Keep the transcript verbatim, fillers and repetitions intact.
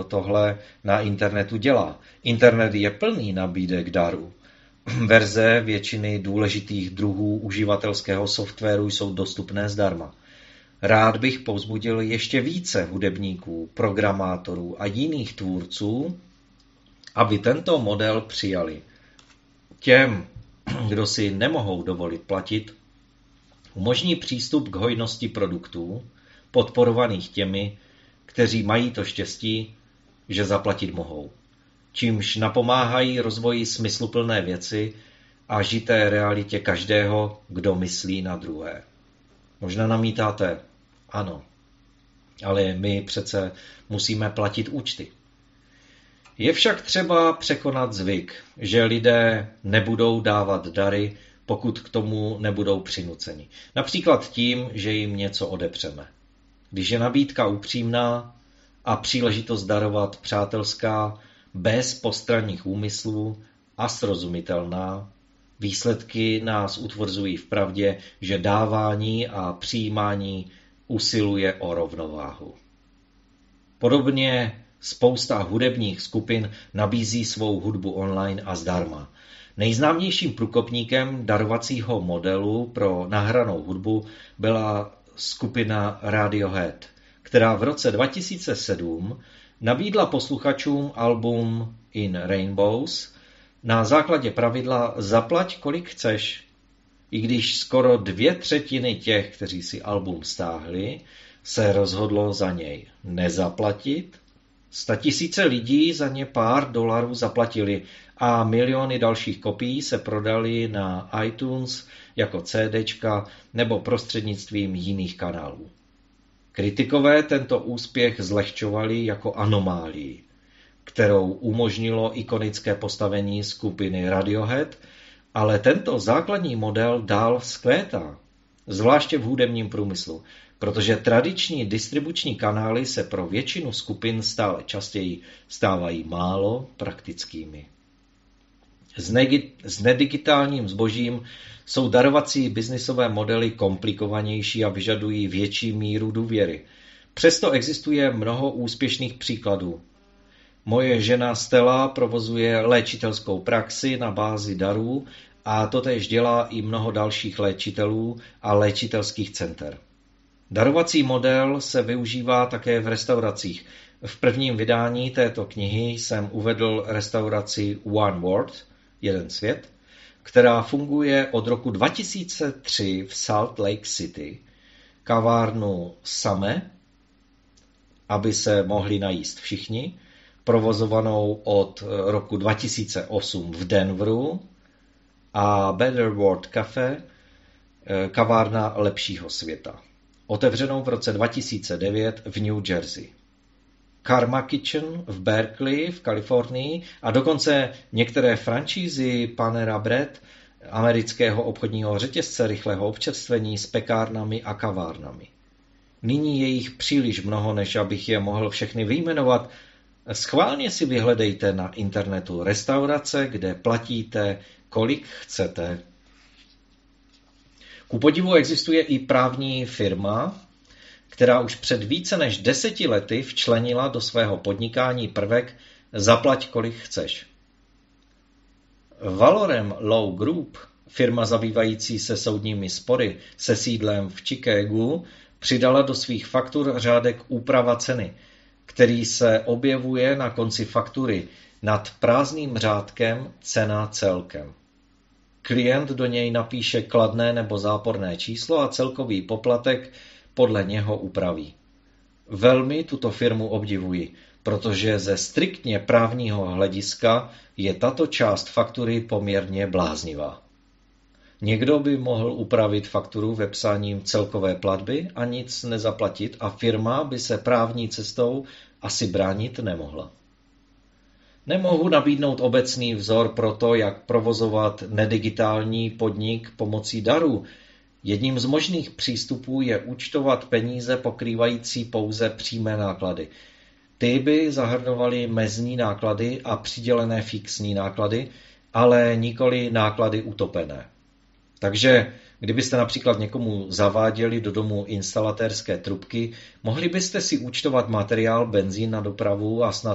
tohle na internetu dělá. Internet je plný nabídek darů. Verze většiny důležitých druhů uživatelského softwaru jsou dostupné zdarma. Rád bych povzbudil ještě více hudebníků, programátorů a jiných tvůrců, aby tento model přijali. Těm, kdo si nemohou dovolit platit, umožní přístup k hojnosti produktů, podporovaných těmi, kteří mají to štěstí, že zaplatit mohou. Čímž napomáhají rozvoji smysluplné věci a žité realitě každého, kdo myslí na druhé. Možná namítáte, ano, ale my přece musíme platit účty. Je však třeba překonat zvyk, že lidé nebudou dávat dary, pokud k tomu nebudou přinuceni. Například tím, že jim něco odepřeme. Když je nabídka upřímná a příležitost darovat přátelská, bez postranních úmyslů a srozumitelná, výsledky nás utvrzují v pravdě, že dávání a přijímání usiluje o rovnováhu. Podobně spousta hudebních skupin nabízí svou hudbu online a zdarma. Nejznámějším průkopníkem darovacího modelu pro nahranou hudbu byla skupina Radiohead, která v roce dva tisíce sedm nabídla posluchačům album In Rainbows na základě pravidla zaplať kolik chceš. I když skoro dvě třetiny těch, kteří si album stáhli, se rozhodlo za něj nezaplatit, statisíce lidí za ně pár dolarů zaplatili a miliony dalších kopií se prodaly na iTunes jako CDčka nebo prostřednictvím jiných kanálů. Kritikové tento úspěch zlehčovali jako anomálii, kterou umožnilo ikonické postavení skupiny Radiohead, ale tento základní model dál vzkvétá, zvláště v hudebním průmyslu, protože tradiční distribuční kanály se pro většinu skupin stále častěji stávají málo praktickými. S, negi- s nedigitálním zbožím jsou darovací biznisové modely komplikovanější a vyžadují větší míru důvěry. Přesto existuje mnoho úspěšných příkladů. Moje žena Stella provozuje léčitelskou praxi na bázi darů a totéž dělá i mnoho dalších léčitelů a léčitelských center. Darovací model se využívá také v restauracích. V prvním vydání této knihy jsem uvedl restauraci One World, jeden svět, která funguje od roku dva tisíce tři v Salt Lake City, kavárnu Same, aby se mohli najíst všichni, provozovanou od roku dva tisíce osm v Denveru, a Better World Cafe, kavárna lepšího světa, otevřenou v roce dva tisíce devět v New Jersey. Karma Kitchen v Berkeley v Kalifornii a dokonce některé franšízy Panera Bread, amerického obchodního řetězce rychlého občerstvení s pekárnami a kavárnami. Nyní je jich příliš mnoho, než abych je mohl všechny vyjmenovat. Schválně si vyhledejte na internetu restaurace, kde platíte, kolik chcete. Ku podivu existuje i právní firma, která už před více než deseti lety včlenila do svého podnikání prvek zaplať kolik chceš. Valorem Law Group, firma zabývající se soudními spory se sídlem v Chicagu, přidala do svých faktur řádek úprava ceny, který se objevuje na konci faktury nad prázdným řádkem cena celkem. Klient do něj napíše kladné nebo záporné číslo a celkový poplatek podle něho upraví. Velmi tuto firmu obdivuji, protože ze striktně právního hlediska je tato část faktury poměrně bláznivá. Někdo by mohl upravit fakturu vepsáním celkové platby a nic nezaplatit a firma by se právní cestou asi bránit nemohla. Nemohu nabídnout obecný vzor pro to, jak provozovat nedigitální podnik pomocí darů. Jedním z možných přístupů je účtovat peníze pokrývající pouze přímé náklady. Ty by zahrnovaly mezní náklady a přidělené fixní náklady, ale nikoli náklady utopené. Takže kdybyste například někomu zaváděli do domu instalatérské trubky, mohli byste si účtovat materiál, benzín na dopravu a snad